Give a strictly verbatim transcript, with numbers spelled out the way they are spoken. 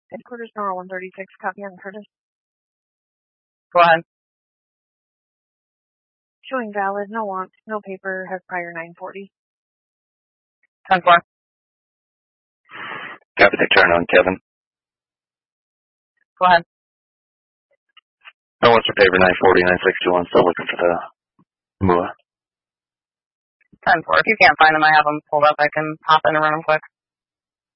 Headquarters number one thirty-six, copy on Curtis. Go ahead. Showing valid, no want, no paper, has prior nine forty. ten four. Copy the turn on Kevin. Go ahead. No, what's your paper? nine forty, nine sixty-one. Still looking for the M U A. ten four. If you can't find them, I have them pulled up. I can hop in and run them quick.